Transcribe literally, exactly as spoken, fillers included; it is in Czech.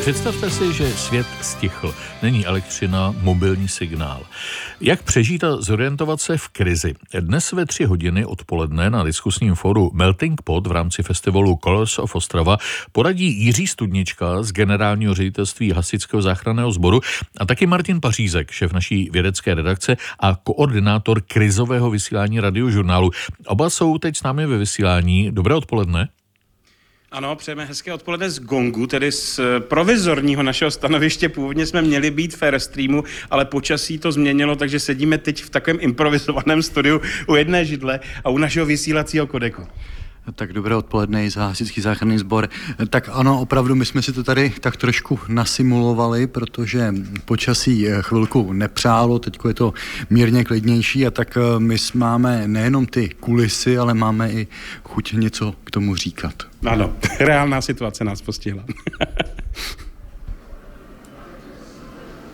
Představte si, že svět stichl. Není elektřina, mobilní signál. Jak přežít a zorientovat se v krizi? Dnes ve tři hodiny odpoledne na diskusním fóru Melting Pot v rámci festivalu Colors of Ostrava poradí Jiří Studnička z generálního ředitelství Hasičského záchranného sboru a taky Martin Pařízek, šéf naší vědecké redakce a koordinátor krizového vysílání Radiožurnálu. Oba jsou teď s námi ve vysílání. Dobré odpoledne. Ano, přejeme hezké odpoledne z gongu, tedy z provizorního našeho stanoviště. Původně jsme měli být v Airstreamu, ale počasí to změnilo, takže sedíme teď v takovém improvizovaném studiu u jedné židle a u našeho vysílacího kodeku. Tak dobré odpoledne i za Hasičský záchranný sbor. Tak ano, opravdu my jsme si to tady tak trošku nasimulovali, protože počasí chvilku nepřálo, teď je to mírně klidnější a tak my máme nejenom ty kulisy, ale máme i chuť něco k tomu říkat. Ano, reálná situace nás postihla.